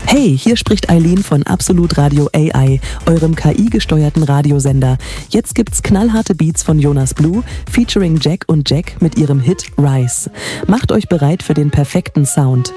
Hey, hier spricht Eileen von Absolut Radio AI, eurem KI-gesteuerten Radiosender. Jetzt gibt's knallharte Beats von Jonas Blue, featuring Jack und Jack mit ihrem Hit Rise. Macht euch bereit für den perfekten Sound.